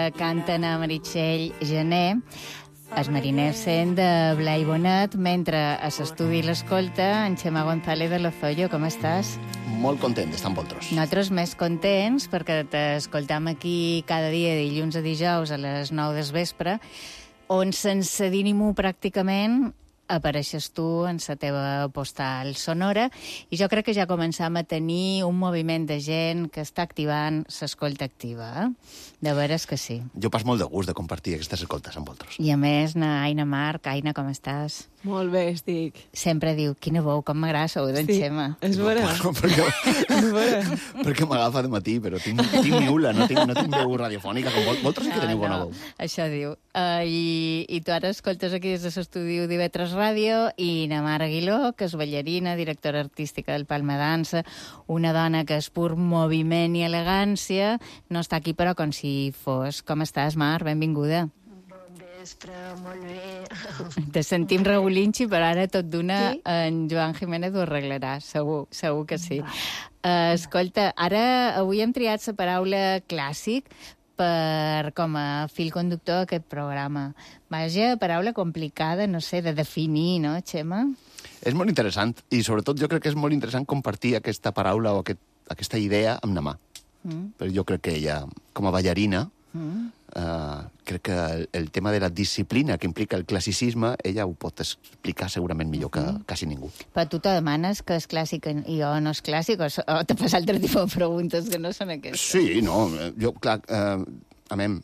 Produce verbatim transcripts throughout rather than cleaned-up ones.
que canten a Meritxell Gené, els mariners sent de Blai Bonet, mentre a l'estudi l'escolta en Xema González de Lozoyo. Com estàs? Molt content d'estar amb vosaltres. Nosaltres més contents perquè t'escoltam aquí cada dia, dilluns a dijous a les nou del vespre, on sense dir ni mu pràcticament apareixes tu en la teva postal sonora, i jo crec que ja començam a tenir un moviment de gent que està activant l'escolta activa. Eh? De veres que sí. Jo pas molt de gust de compartir aquestes escoltes amb vosaltres. I a més, na, Aina Marc, Aina, com estàs? Molt bé, estic. Sempre diu, quina veu, com m'agrada la veu d'en sí, Xema. És vera. No, perquè perquè m'agafa de matí, però tinc, tinc miula, no tinc, no tinc veu radiofònica, com vol, vosaltres sí que teniu bona veu. Això diu. Uh, i, I tu ara escoltes aquí des de l'estudi d'Ivetres Ràdio, i na Mar Aguiló, que és ballarina, directora artística del Palma Dansa, una dona que és pur moviment i elegància, no està aquí però com si fos. Com estàs, Mar? Benvinguda. Vespre, molt bé. Te sentim regulinxi, però ara tot d'una sí? en Joan Jiménez ho arreglarà, segur, segur que sí. Uh, escolta, ara avui hem triat la paraula clàssic per, com a fil conductor d'aquest programa. Vaja, paraula complicada, no sé, de definir, no, Xema? És molt interessant, i sobretot jo crec que és molt interessant compartir aquesta paraula o aquest, aquesta idea amb na mà. Mm. Però jo crec que ella, com a ballarina, mm. Uh, crec que el, el tema de la disciplina que implica el classicisme, ella ho pot explicar segurament millor que mm-hmm. quasi ningú. Però tu te demanes que és clàssic i jo no és clàssic, o, o te fas altre tipus de preguntes que no són aquestes? Sí, no, jo, clar, uh, amem,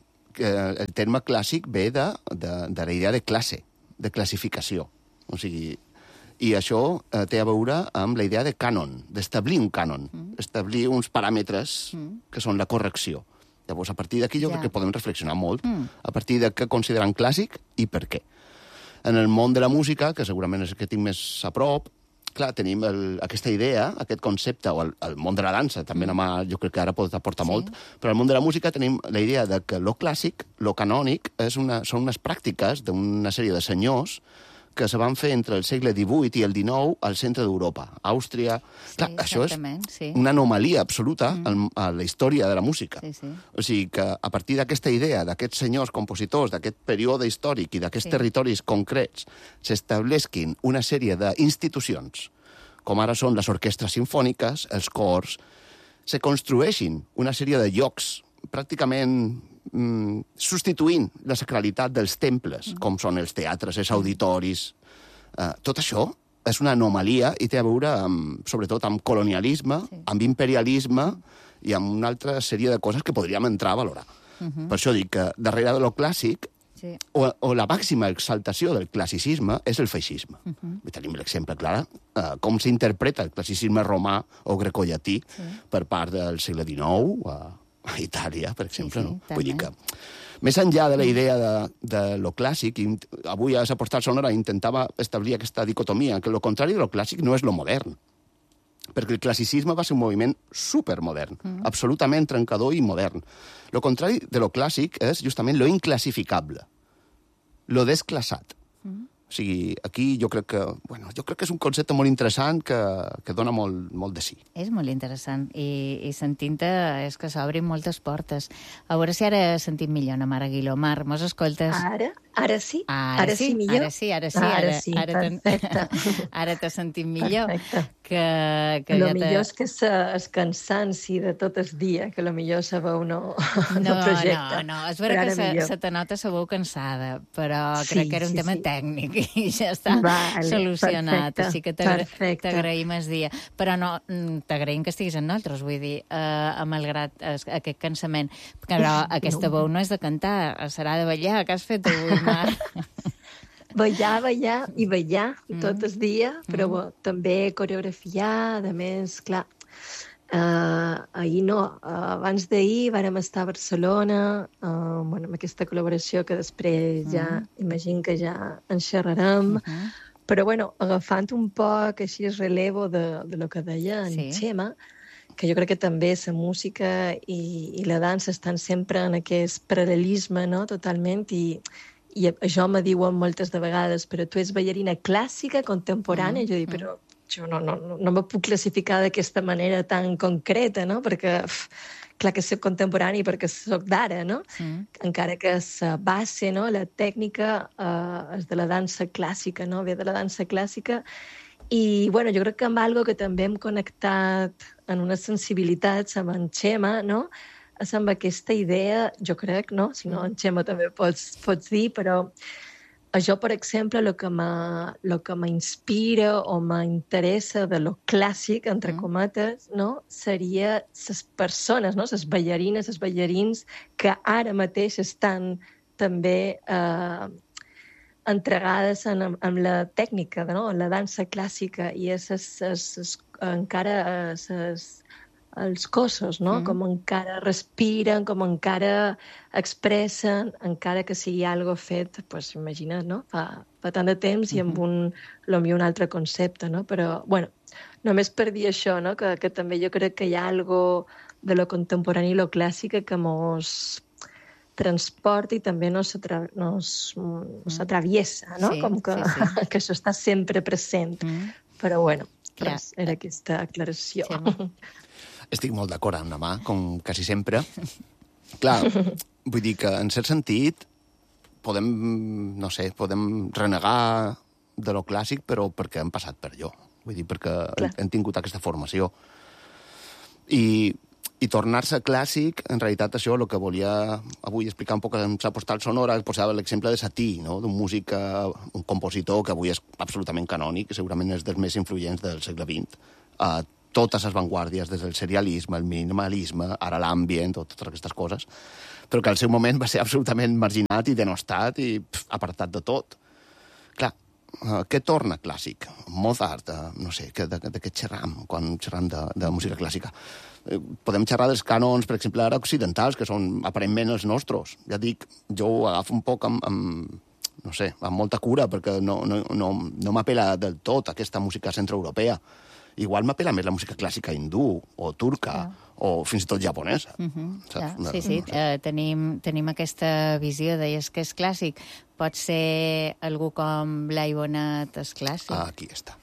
el terme clàssic ve de, de, de la idea de classe, de classificació. O sigui, i això uh, té a veure amb la idea de cànon, d'establir un cànon, mm. establir uns paràmetres mm. que són la correcció. Llavors, a partir d'aquí jo ja. crec que podem reflexionar molt, mm. a partir de què consideram clàssic i per què. En el món de la música, que segurament és el que tinc més a prop, clar, tenim el, aquesta idea, aquest concepte, o el, el món de la dansa, també mm. mà, jo crec que ara pot aportar sí. molt, però al món de la música tenim la idea de que lo clàssic, lo canònic, és una, són unes pràctiques d'una sèrie de senyors que se van fer entre el segle divuit i el dinou al centre d'Europa, Àustria... Sí, clar, això és sí. una anomalia absoluta mm. a la història de la música. Sí, sí. O sigui que a partir d'aquesta idea, d'aquests senyors compositors, d'aquest període històric i d'aquests sí. territoris concrets, s'establesquin una sèrie d'institucions, com ara són les orquestres simfòniques, els cors, se construeixin una sèrie de llocs pràcticament mm, substituint la sacralitat dels temples, mm. com són els teatres, els auditoris. Uh, tot això és una anomalia i té a veure, amb, sobretot, amb colonialisme, sí. amb imperialisme i amb una altra sèrie de coses que podríem entrar a valorar. Uh-huh. Per això dic que darrere de lo clàssic, sí. o, o la màxima exaltació del classicisme és el feixisme. Uh-huh. Tenim l'exemple clar, uh, com s'interpreta el classicisme romà o grecollatí sí. per part del segle dinou, uh, a Itàlia, per exemple, sí, sí, no? Vull dir que, més enllà de la idea de, de lo clàssic, i avui a la postal sonora intentava establir aquesta dicotomia, que lo contrari de lo clàssic no és lo modern, perquè el classicisme va ser un moviment supermodern, mm. absolutament trencador i modern. Lo contrari de lo clàssic és justament lo inclassificable, lo desclassat. Mm. O sigui, aquí jo crec que, bueno, jo crec que és un concepte molt interessant que, que dona molt, molt de sí. És molt interessant i, i sentint-te és que s'obrin moltes portes. A veure si ara sentim millor, na Mar Aguiló. Mar, mos escoltes? Ara? Ara sí? Ara, ara sí, sí millor? Ara sí, ara sí. Ah, ara, ara sí, ara perfecte. Ara t'has sentit millor. Perfecte. Que, que lo ja millor és que es cansanci de tot el dia, que lo millor se veu no, no, no projecta. No, no, és vera que se, se te nota se veu cansada, però sí, crec que era un sí, tema sí. tècnic i ja està vale, solucionat, perfecte, així que t'agraïm el dia. Però no, t'agraïm que estiguis amb nosaltres, vull dir, eh, malgrat aquest cansament. Però aquesta no. veu no és de cantar, serà de ballar, que has fet avui, Mar? Ballar, ballar i ballar mm. tot el dia, però mm. bo, també coreografiar, a més, clar, uh, ahir no, uh, abans d'ahir vàrem estar a Barcelona, uh, bueno, amb aquesta col·laboració que després ja, mm. imagino que ja en xerrarem, mm -hmm. però bueno, agafant un poc així el relevo de, de lo que deia en sí. Xema, que jo crec que també la música i, i la dansa estan sempre en aquest paral·lelisme, no?, totalment, i i això me diuen moltes de vegades, però tu ets ballarina clàssica, contemporània, mm, jo dic, però jo no, no, no, no me puc classificar d'aquesta manera tan concreta, no?, perquè uf, clar que soc contemporani perquè soc d'ara, no? Mm. Encara que la base, no? La tècnica eh, és de la dansa clàssica, no? Ve de la dansa clàssica. I, bueno, jo crec que amb algo que també hem connectat en unes sensibilitats amb en Xema, no? És amb aquesta idea, jo crec, no? Si no, en Xema també pots, pots dir, però això, per exemple, el que m'inspira o m'interessa de lo clàssic, entre cometes, no? Seria les persones, no? Les ballarines, els ballarins que ara mateix estan també eh, entregades en, en la tècnica, no? En la dansa clàssica, i és, és, és, és encara és, és, els cossos, no? Mm. Com encara respiren, com encara expressen, encara que sigui algo fet, pues, imagina't, no? Fa, fa tant de temps i amb un, potser un altre concepte, no? Però, bueno, només per dir això, no? Que, que també jo crec que hi ha algo de lo contemporani i lo clàssic que mos transporta i també nos, atra nos, nos atraviesa, no? Sí, com que, sí, sí. que això està sempre present. Mm. Però, bueno, res, era aquesta aclaració. Sí. Estic molt d'acord amb la mà, com quasi sempre. Clar, vull dir que, en cert sentit, podem, no sé, podem renegar de lo clàssic, però perquè hem passat per allò. Vull dir, perquè hem, hem tingut aquesta formació. I, i tornar-se clàssic, en realitat, això, el que volia avui explicar un poc en la postal sonora, posava l'exemple de Satie, no? D'un músic, un compositor que avui és absolutament canònic, que segurament és dels més influents del segle vint, a uh, totes les vanguardies, des del serialisme, el minimalisme, ara l'ambient, totes aquestes coses, però que al seu moment va ser absolutament marginat i denostat i pf, apartat de tot. Clar, uh, què torna clàssic? Mozart, uh, no sé, de, de, de què xerram quan xerram de, de música clàssica? Uh, podem xerrar dels cànons, per exemple, ara occidentals, que són aparentment els nostres. Ja dic, jo ho agafo un poc amb, amb no sé, amb molta cura, perquè no, no, no, no m'apela del tot aquesta música centroeuropea. Igual m'apela més la música clàssica hindú o turca yeah. o fins i tot japonesa. Uh -huh. yeah. Sí, sí, no sé. uh, tenim, tenim aquesta visió, deies que és clàssic. Pot ser algú com Blai Bonet és clàssic. Ah, aquí està.